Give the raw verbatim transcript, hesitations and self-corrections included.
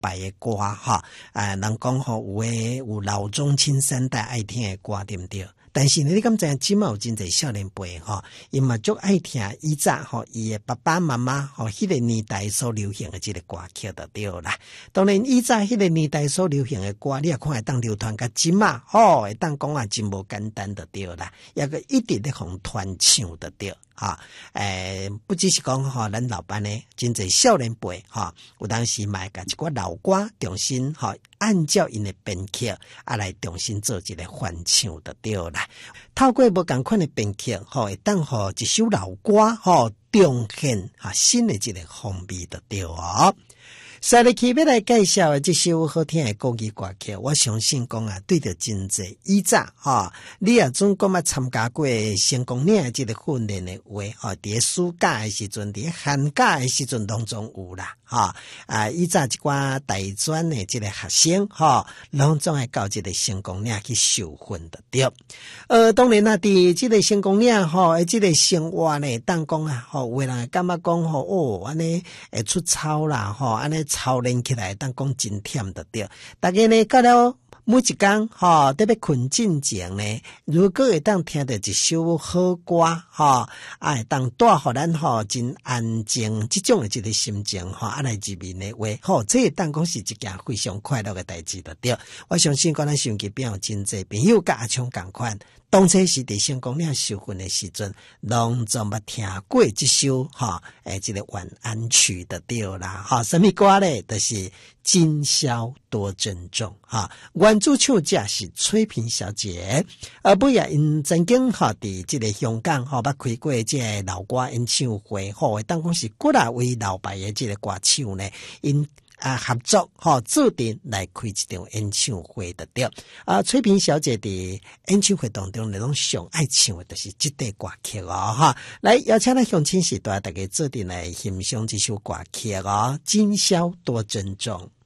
白的歌哈，啊，人讲吼有诶有老中青三代爱听的歌，对不对？但是呢，你敢知影即嘛有真侪少年辈吼，伊嘛足爱听以前吼伊诶爸爸妈妈吼迄个年代所流行的即个歌曲就对啦。当然以前迄个年代所流行的歌，你也看会当流传甲即嘛，吼会当讲啊真无简单就对啦，抑个一直咧互传唱就对。哈，诶、呃，不只是讲吼，咱老班呢，真侪少年辈哈，有当时嘛甲一寡老歌重新哈，按照因的编曲啊来重新做一个翻唱就对啦。透过无共款的编曲，吼，会当吼一首老歌吼，重现哈新的一个风味就对哦。下日起要来介绍的这首好听的国语歌曲，我相信讲啊，对着真济以前哈，你也总讲啊参加过成功岭的这个训练的话，哈，伫暑假的时阵，伫寒假的时阵当中有啦，哈啊，以前一寡大专的这个学生哈，拢总会到这个成功岭去受训的对。呃，当然啦，伫这个成功岭哈，这个生活呢，当讲啊，吼，有人感觉讲吼，哦，安尼会出操啦，吼，安尼。操练起来，当讲真忝得对。大家呢，到了每一天哈，特别困进前呢，如果会当听到一首好歌哈，啊，会当带互咱吼真安静，这种的一个心情哈，啊来入眠的话，吼，这当讲是一件非常快乐的代志得对。我相信讲咱手机边有真济朋友甲阿昌共款。当初是伫成功岭受训的时阵，拢总捌听过这首哈，诶，这个晚安曲的对啦，哈，什么歌咧？就是今宵多珍重哈。原主唱者是翠萍小姐，而不也因曾经哈伫这个香港哈捌开过这个老歌演唱会，吼，当讲是古来为老牌的这个歌手呢，因。啊，合作吼，注定来开一场演唱会的对。啊，翠萍小姐的演唱会当中，那种上爱唱的就是这类歌曲哦，哈。来，邀请咱乡亲时代大家注定来欣赏这首歌曲哦，今宵多珍重。